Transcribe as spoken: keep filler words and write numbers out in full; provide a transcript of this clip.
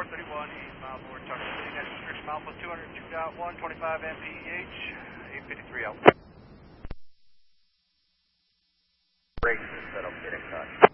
thirty-one, eight mile board, Tucker City, next restriction mile plus two hundred two point one, twenty-five M P H, eight fifty-three out. Great, set up, get in touch.